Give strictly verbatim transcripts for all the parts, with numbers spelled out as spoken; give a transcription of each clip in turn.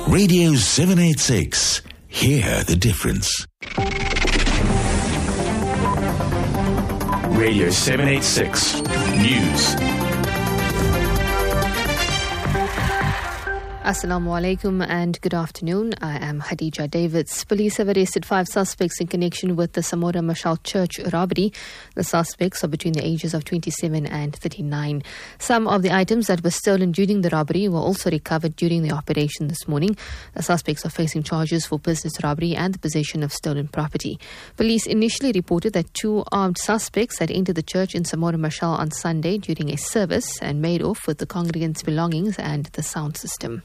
Radio seven eighty-six. Hear the difference. Radio seven eighty-six News. Assalamu alaikum and good afternoon. I am Khadija Davids. Police have arrested five suspects in connection with the Samora Mashal Church robbery. The suspects are between the ages of twenty-seven and thirty-nine. Some of the items that were stolen during the robbery were also recovered during the operation this morning. The suspects are facing charges for business robbery and the possession of stolen property. Police initially reported that two armed suspects had entered the church in Samora Mashal on Sunday during a service and made off with the congregants' belongings and the sound system.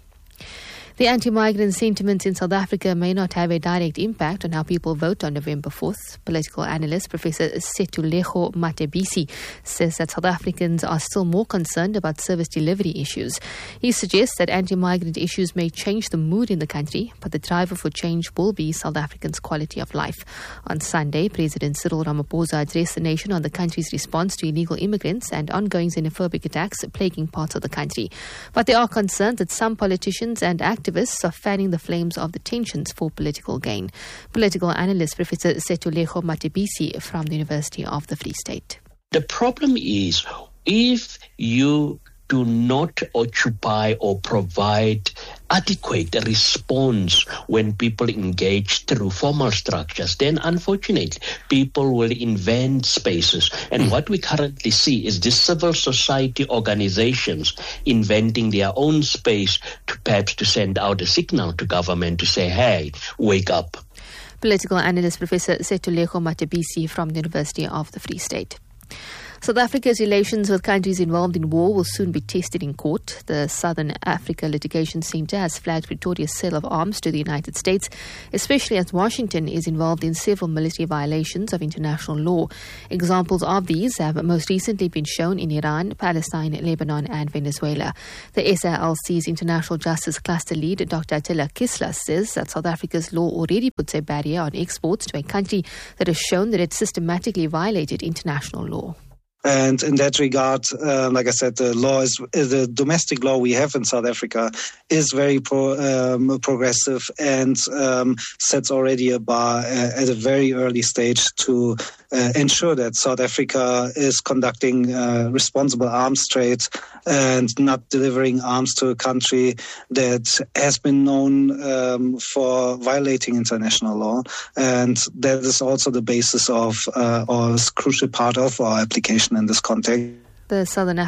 The anti-migrant sentiments in South Africa may not have a direct impact on how people vote on November fourth. Political analyst Professor Setulego Matebisi says that South Africans are still more concerned about service delivery issues. He suggests that anti-migrant issues may change the mood in the country, but the driver for change will be South Africans' quality of life. On Sunday, President Cyril Ramaphosa addressed the nation on the country's response to illegal immigrants and ongoing xenophobic attacks plaguing parts of the country. But they are concerned that some politicians and activists Activists are fanning the flames of the tensions for political gain. Political analyst Professor Setulego Matebisi from the University of the Free State. The problem is if you do not occupy or provide adequate response when people engage through formal structures, then unfortunately people will invent spaces. And mm. what we currently see is these civil society organizations inventing their own space to perhaps to send out a signal to government to say, hey, wake up. Political analyst Professor Setulego Matebisi from the University of the Free State. South Africa's relations with countries involved in war will soon be tested in court. The Southern Africa Litigation Center has flagged Pretoria's sale of arms to the United States, especially as Washington is involved in several military violations of international law. Examples of these have most recently been shown in Iran, Palestine, Lebanon and Venezuela. The S A L C's International Justice Cluster lead, Doctor Attila Kislas, says that South Africa's law already puts a barrier on exports to a country that has shown that it systematically violated international law. And in that regard, uh, like I said, the law is the domestic law we have in South Africa is very pro, um, progressive and um, sets already a bar uh, at a very early stage to uh, ensure that South Africa is conducting uh, responsible arms trade and not delivering arms to a country that has been known um, for violating international law. And that is also the basis of uh, or is a crucial part of our application in this context. The Southern